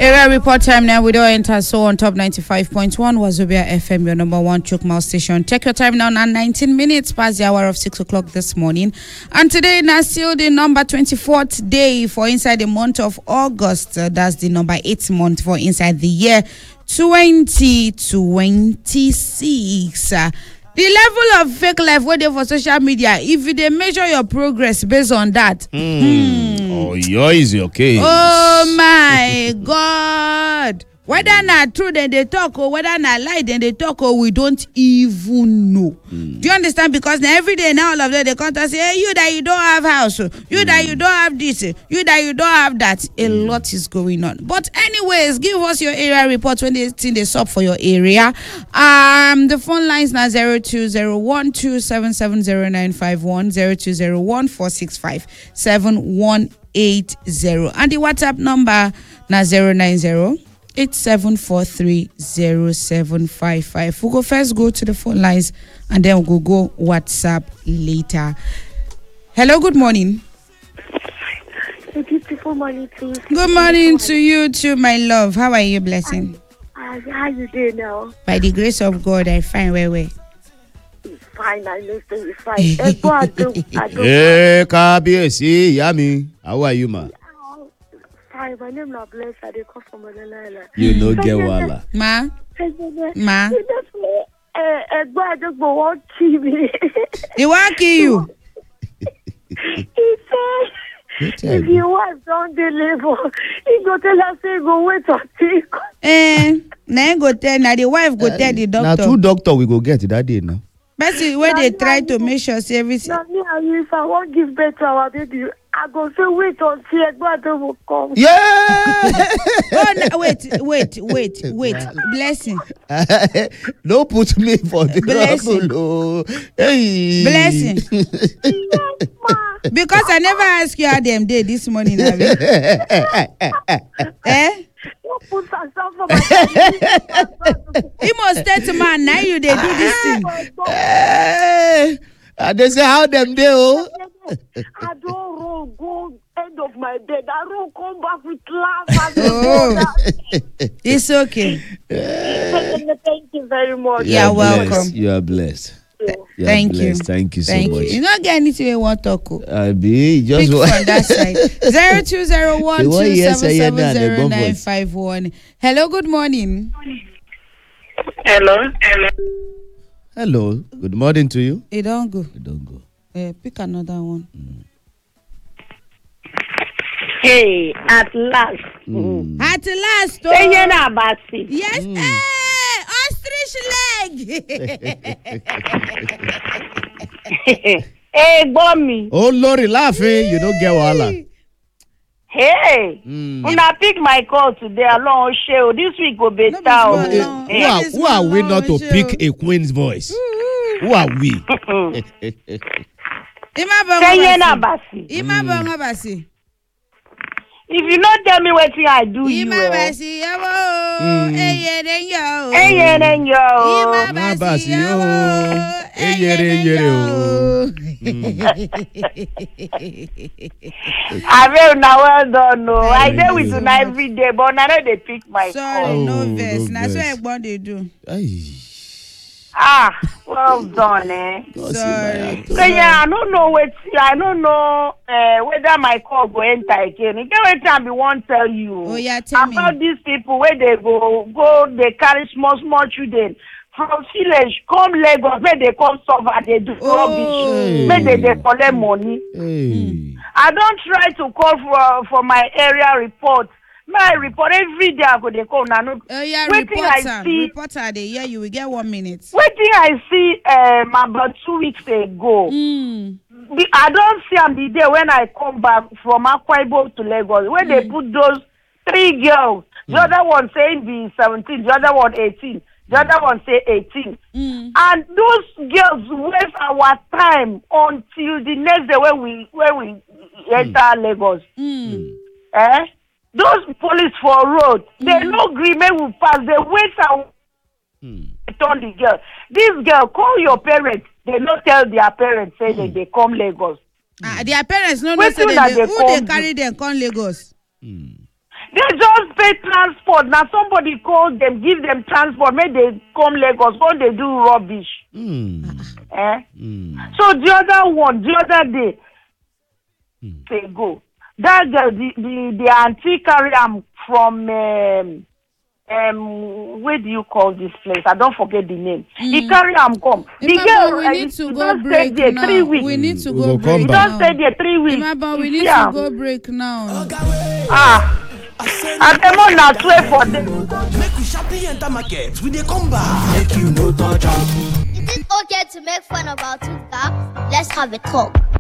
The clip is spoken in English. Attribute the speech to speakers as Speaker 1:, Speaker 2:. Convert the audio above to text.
Speaker 1: Area report time now. We don't enter so on top 95.1 Wazobia FM, your number one choke mouth station. Check your time now, 19 minutes past the hour of 6 o'clock this morning. And today now still the number 24th day for inside the month of August. That's the number 8th month for inside the year 2026. The level of fake life where they for social media, if they measure your progress based on that.
Speaker 2: Oh, yours is your case.
Speaker 1: Oh my God. Whether not true then they talk or whether not lie then they talk or we don't even know. Do you understand? Because now every day now all of them they come and say, hey, you that you don't have house, you that you don't have this, you that you don't have that. A lot is going on. But anyways, give us your area report when they think they sub for your area. The phone lines now 0201277091 0201465780 and the WhatsApp number now 090-8743-0755. We'll first go to the phone lines and then we'll go WhatsApp later. Hello, good morning.
Speaker 3: A beautiful morning to you.
Speaker 1: Good morning to you too, my love. How are you, blessing?
Speaker 3: How you doing now?
Speaker 1: By the grace of God, I find where.
Speaker 3: It's fine, I know so you're fine. I don't.
Speaker 2: Hey, Kabiesi, Yami. How are you, ma?
Speaker 3: Hi, my name is Bless. I come from Manila.
Speaker 2: You know, get wala.
Speaker 1: Ma?
Speaker 3: I just go want to me.
Speaker 1: He won't kill you.
Speaker 3: He said, if you want don't deliver, he go tell us, say, go wait until.
Speaker 1: Now go tell, now the wife go tell the doctor.
Speaker 2: Now, two doctor we go get that day now.
Speaker 1: But see, when they try to make sure everything.
Speaker 3: Now, me and you, if I won't give birth to our baby, I go say wait until Egbo will come.
Speaker 2: Yeah.
Speaker 1: Oh, no, wait. Blessing.
Speaker 2: Don't put me for the
Speaker 1: Blessing.
Speaker 2: trouble. Hey.
Speaker 1: Blessing. Because I never asked you how them did this morning.
Speaker 3: Don't put yourself for my
Speaker 1: He must tell to man now you they do this thing.
Speaker 2: And they say how them do.
Speaker 3: I don't roll, go end of my bed. I don't come back with laugh.
Speaker 1: It's okay.
Speaker 3: Thank you very much.
Speaker 1: You're welcome.
Speaker 2: You are blessed.
Speaker 1: Thank you.
Speaker 2: Thank you so much.
Speaker 1: You don't get anything you want to talk.
Speaker 2: Be just
Speaker 1: pick from that side. 0201277091. Hello, good morning.
Speaker 2: Hello. Good morning to you.
Speaker 1: It don't go. Pick another one.
Speaker 3: Hey, at last.
Speaker 1: At last. Yes. Hey, ostrich leg.
Speaker 3: Hey, Bommy.
Speaker 2: Oh, Lori laughing. You don't get wahala.
Speaker 3: Hey, when I pick my call today, along show this week will be town.
Speaker 2: Who are we not to pick a queen's voice? Who are we?
Speaker 3: If you not tell me what I do, you will. I will now well done. No, I deal with you every day, but I know they pick my call.
Speaker 1: Sorry, no verse. That's what they do.
Speaker 3: Well done, eh?
Speaker 1: Sorry.
Speaker 3: So yeah, I don't know whether my call go enter again. You get what time we won't tell you.
Speaker 1: Oh yeah, tell me.
Speaker 3: About these people where they go, they carry small children from village, come Lagos, where they come suffer, they do rubbish, where they collect money. I don't try to call for my area report. My report every day I go they call now.
Speaker 1: Reporter, they hear you. We get 1 minute.
Speaker 3: Waiting I see about 2 weeks ago. I don't see on the day when I come back from Akwa Ibom to Lagos where they put those 3 girls. The other one saying be 17, the other one 18, the other one say 18. And those girls waste our time until the next day when we enter Lagos. Those police for road, they no agreement will pass. They wait and turn the girl. This girl, call your parents. They not tell their parents say that they come Lagos.
Speaker 1: Their parents no say who they carry them come Lagos.
Speaker 3: They just pay transport. Now somebody call them, give them transport, make they come Lagos, when they do rubbish. So the other day, they go. That girl, the auntie carry am from where do you call this place? I don't forget the name. He carry am come. The girl,
Speaker 1: we need to go break
Speaker 3: there
Speaker 1: now.
Speaker 3: 3 weeks.
Speaker 1: We need to
Speaker 2: We
Speaker 1: go
Speaker 2: will
Speaker 1: break
Speaker 2: come
Speaker 3: He
Speaker 2: back.
Speaker 3: don't stay there 3 weeks.
Speaker 1: Remember, we
Speaker 3: You
Speaker 1: need
Speaker 3: see
Speaker 1: to
Speaker 3: am?
Speaker 1: go break now.
Speaker 3: And them on na 12 for them.
Speaker 4: Make we sharply enter market. We dey come back. Make you no touch am.
Speaker 5: Is it okay to make fun about two cops? Let's have a talk.